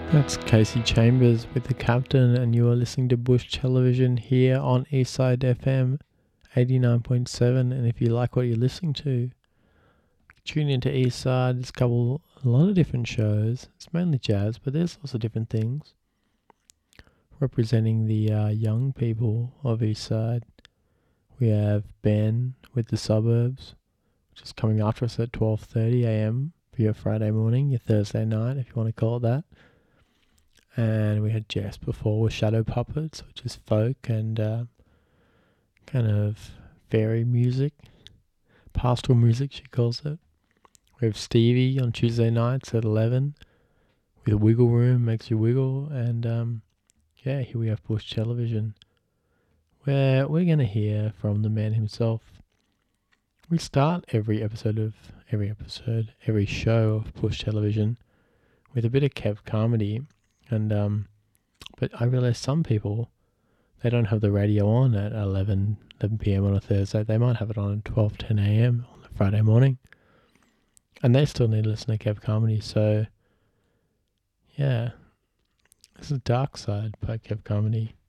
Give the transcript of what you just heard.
That's Casey Chambers with The Captain, and you are listening to Bush Television here on Eastside FM 89.7. And if you like what you're listening to, tune into Eastside. There's a lot of different shows. It's mainly jazz, but there's also different things representing the young people of Eastside. We have Ben with The Suburbs, which is coming after us at 12:30 a.m. for your Friday morning, your Thursday night, if you want to call it that. And we had Jess before with Shadow Puppets, which is folk and kind of fairy music, pastoral music, she calls it. We have Stevie on Tuesday nights at 11 with Wiggle Room, makes you wiggle. And here we have Bush Television, where we're going to hear from the man himself. We start every show of Bush Television with a bit of Kev comedy. And but I realize some people, they don't have the radio on at 11 p.m. on a Thursday. They might have it on at 10 a.m. on a Friday morning. And they still need to listen to Kev comedy. So, yeah. This is Dark Side by Kev Comedy.